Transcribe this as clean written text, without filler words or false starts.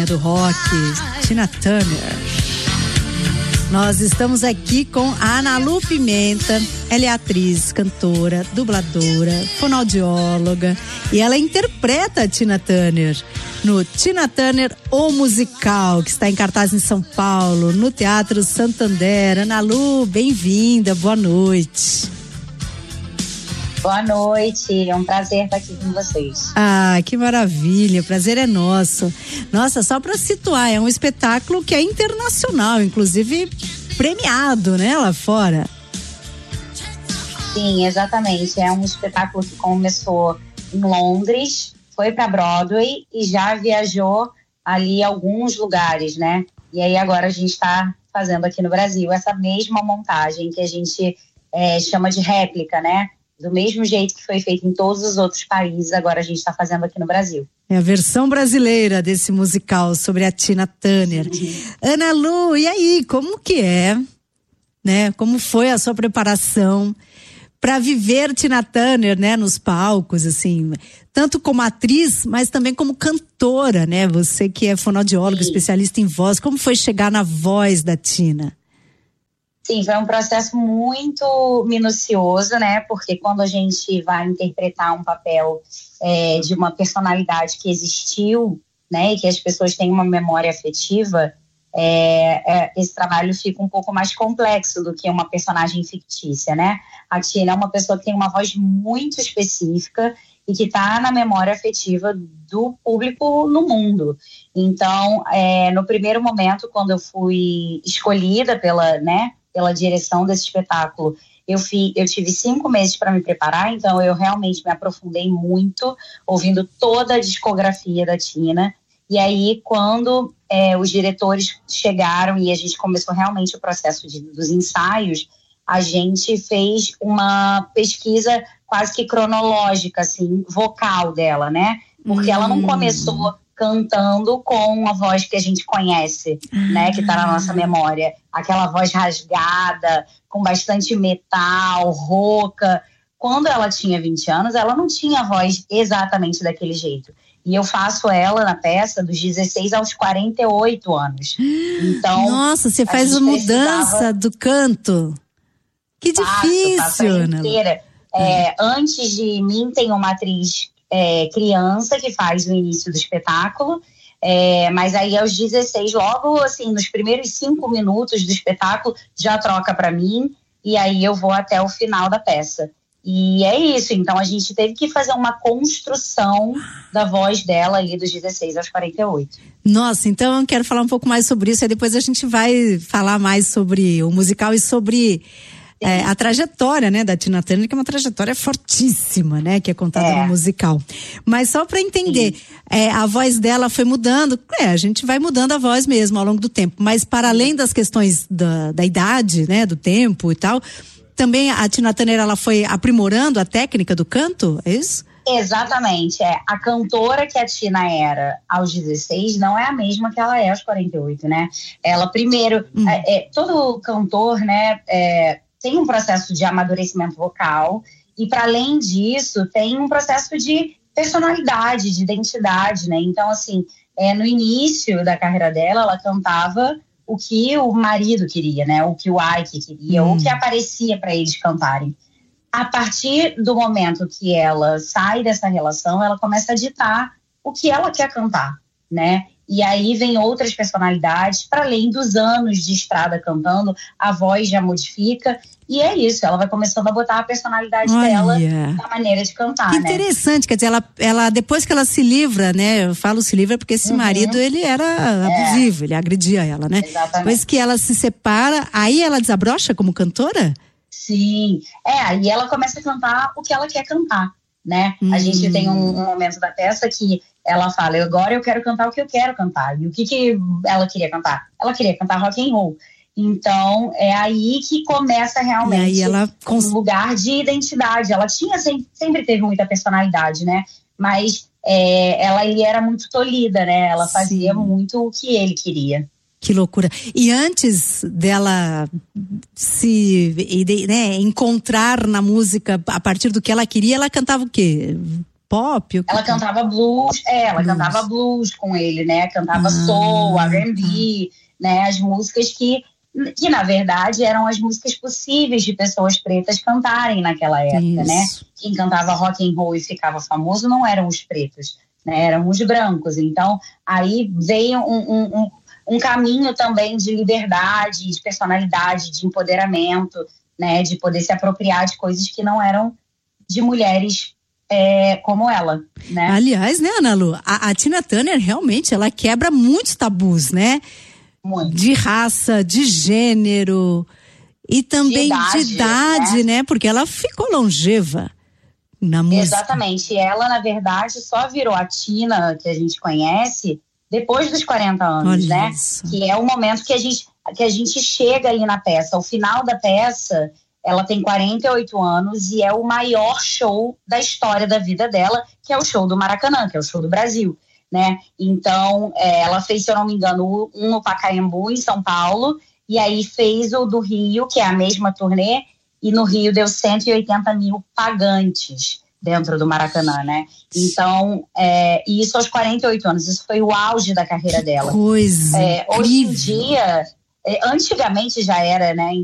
Do rock, Tina Turner. Nós estamos aqui com a Ana Lu Pimenta. Ela é atriz, cantora, dubladora, fonoaudióloga e ela interpreta a Tina Turner no Tina Turner, o musical, que está em cartaz em São Paulo, no Teatro Santander. Ana Lu, bem-vinda, boa noite. Boa noite, é um prazer estar aqui com vocês. Ah, que maravilha, o prazer é nosso. Nossa, só para situar, é um espetáculo que é internacional, inclusive premiado, né, lá fora. Sim, exatamente, é um espetáculo que começou em Londres, foi para Broadway e já viajou ali a alguns lugares, né? E aí agora a gente está fazendo aqui no Brasil essa mesma montagem que a gente chama de réplica, né? Do mesmo jeito que foi feito em todos os outros países, agora a gente está fazendo aqui no Brasil. É a versão brasileira desse musical sobre a Tina Turner. Ana Lu, e aí, como que é, né? Como foi a sua preparação para viver Tina Turner, né? Nos palcos, assim, tanto como atriz, mas também como cantora, né? Você que é fonoaudióloga, especialista em voz, como foi chegar na voz da Tina? Sim, foi um processo muito minucioso, né? Porque quando a gente vai interpretar um papel de uma personalidade que existiu, né? E que as pessoas têm uma memória afetiva, esse trabalho fica um pouco mais complexo do que uma personagem fictícia, né? A Tina é uma pessoa que tem uma voz muito específica e que está na memória afetiva do público no mundo. Então, no primeiro momento, quando eu fui escolhida pela direção desse espetáculo, eu tive 5 meses para me preparar, então eu realmente me aprofundei muito, ouvindo toda a discografia da Tina. E aí, quando os diretores chegaram e a gente começou realmente o processo dos ensaios, a gente fez uma pesquisa quase que cronológica, assim, vocal dela, né? Porque ela não começou cantando com a voz que a gente conhece, né, que tá na nossa memória. Aquela voz rasgada, com bastante metal, rouca. Quando ela tinha 20 anos, ela não tinha a voz exatamente daquele jeito. E eu faço ela na peça dos 16 aos 48 anos. Então, nossa, você faz a mudança do canto. Que difícil, faço a inteira. Antes de mim tem uma atriz criança que faz o início do espetáculo, mas aí aos 16, logo assim, nos primeiros 5 minutos do espetáculo, já troca para mim e aí eu vou até o final da peça. E é isso, então a gente teve que fazer uma construção da voz dela ali dos 16 aos 48. Nossa, então eu quero falar um pouco mais sobre isso, aí depois a gente vai falar mais sobre o musical e sobre a trajetória, né, da Tina Turner, que é uma trajetória fortíssima, né, que é contada no musical. Mas só para entender, a voz dela foi mudando, a gente vai mudando a voz mesmo ao longo do tempo, mas para além das questões da idade, né, do tempo e tal, também a Tina Turner, ela foi aprimorando a técnica do canto, é isso? Exatamente, a cantora que a Tina era aos 16 não é a mesma que ela é aos 48, né? Ela primeiro, todo cantor, né, tem um processo de amadurecimento vocal e, para além disso, tem um processo de personalidade, de identidade, né? Então, assim, no início da carreira dela, ela cantava o que o marido queria, né? O que o Ike queria, o que aparecia para eles cantarem. A partir do momento que ela sai dessa relação, ela começa a ditar o que ela quer cantar, né? E aí vem outras personalidades, para além dos anos de estrada cantando, a voz já modifica. E é isso, ela vai começando a botar a personalidade dela na maneira de cantar, que interessante, quer dizer, ela depois que ela se livra, né? Eu falo se livra porque esse marido, ele era abusivo, ele agredia ela, né? Exatamente. Depois que ela se separa, aí ela desabrocha como cantora? Sim, aí ela começa a cantar o que ela quer cantar, né? A gente tem um momento da peça que ela fala, agora eu quero cantar o que eu quero cantar. E o que ela queria cantar? Ela queria cantar rock and roll. Então, é aí que começa realmente um lugar de identidade. Ela sempre teve muita personalidade, né? Mas ela era muito tolhida, né? Ela fazia muito o que ele queria. Que loucura. E antes dela se encontrar na música a partir do que ela queria, ela cantava o quê? pop? Ela cantava blues, ela cantava blues com ele, né? Cantava soul, R&B, né? As músicas que na verdade eram as músicas possíveis de pessoas pretas cantarem naquela época, né? Quem cantava rock and roll e ficava famoso não eram os pretos, né? Eram os brancos. Então, aí veio um caminho também de liberdade, de personalidade, de empoderamento, né? De poder se apropriar de coisas que não eram de mulheres como ela, né? Aliás, né, Ana Lu, a Tina Turner realmente, ela quebra muitos tabus, né? Muito. De raça, de gênero e também de idade, né? Porque ela ficou longeva na música. Exatamente. Ela, na verdade, só virou a Tina que a gente conhece depois dos 40 anos, Olha né? isso. Que é o momento que a gente chega ali na peça. O final da peça, ela tem 48 anos e é o maior show da história da vida dela, que é o show do Maracanã, que é o show do Brasil, né? Então, ela fez, se eu não me engano, um no Pacaembu, em São Paulo, e aí fez o do Rio, que é a mesma turnê, e no Rio deu 180 mil pagantes dentro do Maracanã, né? Então, isso aos 48 anos, isso foi o auge da carreira dela. Coisa hoje em dia, antigamente já era, né?